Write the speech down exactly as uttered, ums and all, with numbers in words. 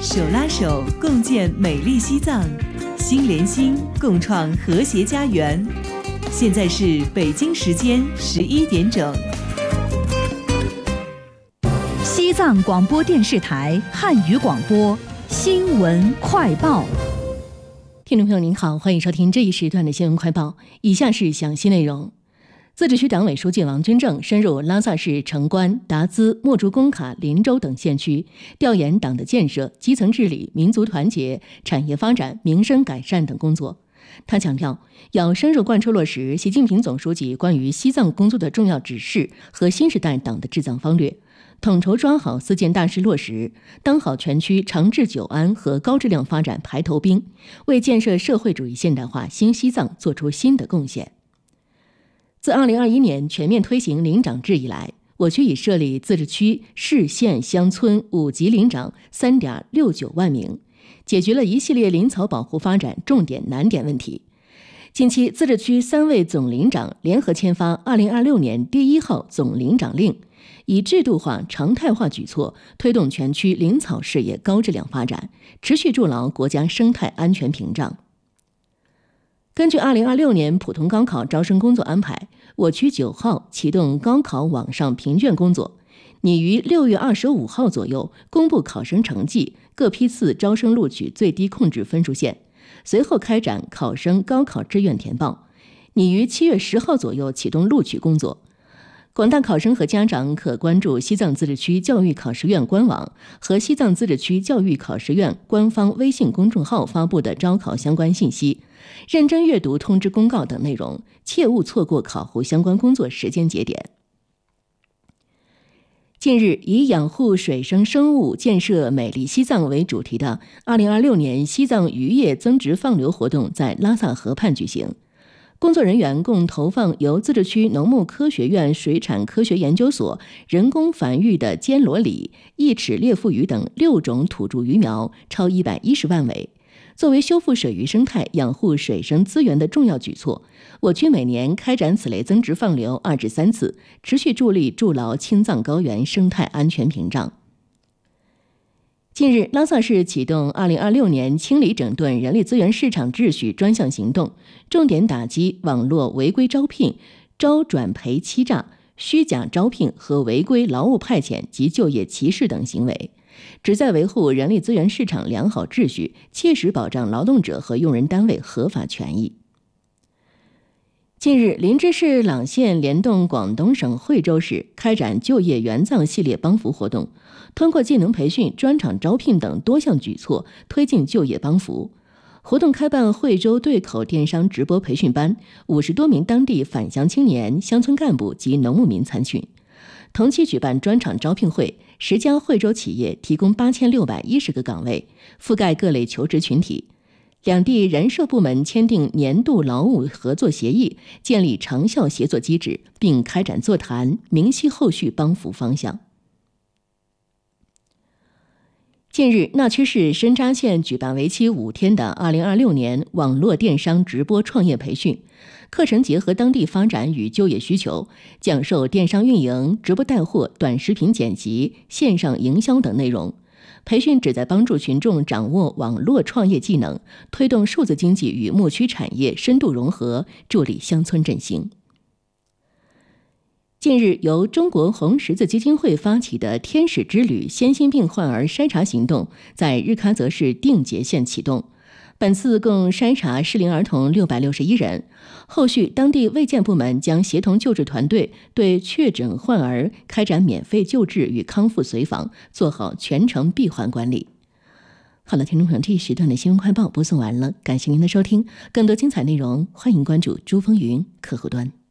手拉手共建美丽西藏，心连心共创和谐家园。现在是北京时间十一点整。 西藏广播电视台汉语广播新闻快报。 听众朋友您好，欢迎收听这一时段的新闻快报。以下是详细内容。自治区党委书记王军正深入拉萨市城关、达孜、墨竹工卡、林州等县区，调研党的建设、基层治理、民族团结、产业发展、民生改善等工作。他强调，要深入贯彻落实习近平总书记关于西藏工作的重要指示和新时代党的治藏方略，统筹抓好四件大事落实，当好全区长治久安和高质量发展排头兵，为建设社会主义现代化新西藏做出新的贡献。自二零二一年全面推行林长制以来，我区已设立自治区、市、县、乡村五级林长 三点六九万名，解决了一系列林草保护发展重点难点问题。近期，自治区三位总林长联合签发二零二六年第一号总林长令，以制度化、常态化举措推动全区林草事业高质量发展，持续筑牢国家生态安全屏障。根据二零二六年普通高考招生工作安排，我区九号启动高考网上评卷工作，拟于六月二十五号左右公布考生成绩、各批次招生录取最低控制分数线，随后开展考生高考志愿填报，拟于七月十号左右启动录取工作。广大考生和家长可关注西藏自治区教育考试院官网和西藏自治区教育考试院官方微信公众号发布的招考相关信息，认真阅读通知公告等内容，切勿错过考核相关工作时间节点。近日，以养护水生生物、建设美丽西藏为主题的二零二六年西藏渔业增值放流活动在拉萨河畔举行。工作人员共投放由自治区农牧科学院水产科学研究所人工繁育的坚螺鲤、一齿裂腹鱼等六种土著鱼苗超一百一十万尾。作为修复水域生态、养护水生资源的重要举措，我区每年开展此类增值放流二至三次，持续助力筑牢青藏高原生态安全屏障。近日，拉萨市启动二零二六年清理整顿人力资源市场秩序专项行动，重点打击网络违规招聘、招转培欺诈、虚假招聘和违规劳务派遣及就业歧视等行为，旨在维护人力资源市场良好秩序，切实保障劳动者和用人单位合法权益。近日，林芝市朗县联动广东省惠州市开展就业援藏系列帮扶活动，通过技能培训、专场招聘等多项举措推进就业帮扶。活动开办惠州对口电商直播培训班，五十多名当地返乡青年、乡村干部及农牧民参训。同期举办专场招聘会，十家惠州企业提供八千六百一十个岗位，覆盖各类求职群体。两地人社部门签订年度劳务合作协议，建立长效协作机制，并开展座谈，明晰后续帮扶方向。近日，那曲市深扎县举办为期五天的二零二六年网络电商直播创业培训，课程结合当地发展与就业需求，讲授电商运营、直播带货、短视频剪辑、线上营销等内容。培训旨在帮助群众掌握网络创业技能，推动数字经济与牧区产业深度融合，助力乡村振兴。近日，由中国红十字基金会发起的天使之旅先心病患儿筛查行动在日喀则市定结县启动，本次共筛查适龄儿童六百六十一人，后续当地卫健部门将协同救治团队对确诊患儿开展免费救治与康复随访，做好全程闭环管理。好了，听众朋友，这一时段的新闻快报播送完了，感谢您的收听，更多精彩内容欢迎关注珠风云客户端。